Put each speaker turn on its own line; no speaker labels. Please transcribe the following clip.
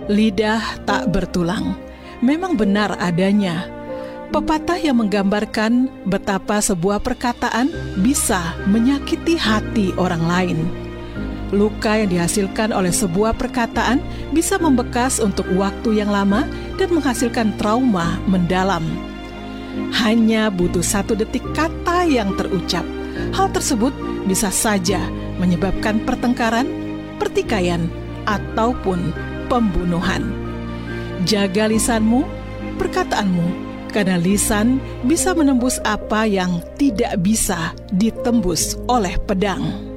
Lidah tak bertulang, memang benar adanya. Pepatah yang menggambarkan betapa sebuah perkataan bisa menyakiti hati orang lain. Luka yang dihasilkan oleh sebuah perkataan bisa membekas untuk waktu yang lama dan menghasilkan trauma mendalam. Hanya butuh 1 detik kata yang terucap. Hal tersebut bisa saja menyebabkan pertengkaran, pertikaian, ataupun pembunuhan. Jaga lisanmu, perkataanmu, karena lisan bisa menembus apa yang tidak bisa ditembus oleh pedang.